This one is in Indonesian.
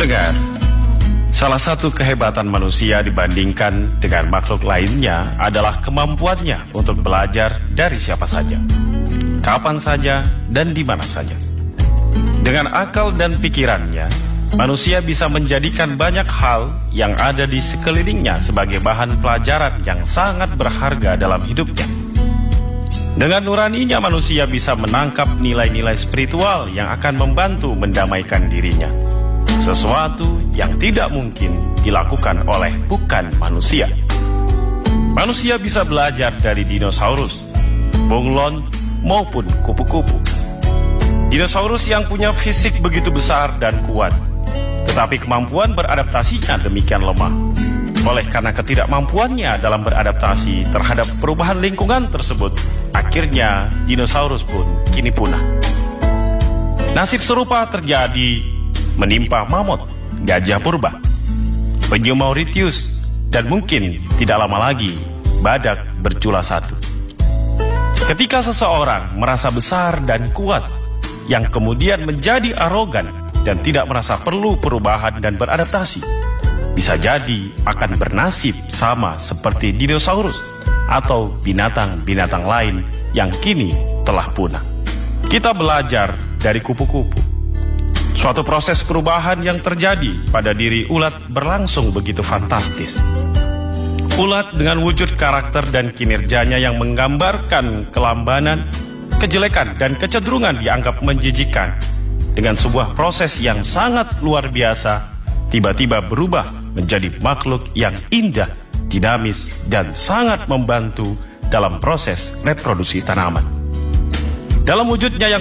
Pendengar, salah satu kehebatan manusia dibandingkan dengan makhluk lainnya adalah kemampuannya untuk belajar dari siapa saja, kapan saja, dan di mana saja. Dengan akal dan pikirannya, manusia bisa menjadikan banyak hal yang ada di sekelilingnya sebagai bahan pelajaran yang sangat berharga dalam hidupnya. Dengan nuraninya, manusia bisa menangkap nilai-nilai spiritual yang akan membantu mendamaikan dirinya. Sesuatu yang tidak mungkin dilakukan oleh bukan manusia. Manusia bisa belajar dari dinosaurus, bunglon, maupun kupu-kupu. Dinosaurus yang punya fisik begitu besar dan kuat, tetapi kemampuan beradaptasinya demikian lemah. Oleh karena ketidakmampuannya dalam beradaptasi terhadap perubahan lingkungan tersebut, akhirnya dinosaurus pun kini punah. Nasib serupa terjadi menimpa mamut, gajah purba, penyu Mauritius, dan mungkin tidak lama lagi badak bercula satu. Ketika seseorang merasa besar dan kuat, yang kemudian menjadi arogan dan tidak merasa perlu perubahan dan beradaptasi, bisa jadi akan bernasib sama seperti dinosaurus atau binatang-binatang lain yang kini telah punah. Kita belajar dari kupu-kupu. Suatu proses perubahan yang terjadi pada diri ulat berlangsung begitu fantastis. Ulat dengan wujud karakter dan kinerjanya yang menggambarkan kelambanan, kejelekan, dan kecenderungan dianggap menjijikan, dengan sebuah proses yang sangat luar biasa, tiba-tiba berubah menjadi makhluk yang indah, dinamis, dan sangat membantu dalam proses reproduksi tanaman. Dalam wujudnya yang